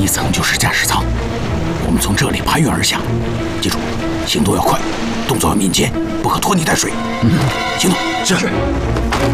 层就是驾驶舱，我们从这里攀援而下。记住，行动要快，动作要敏捷，不可拖泥带水。行动。是。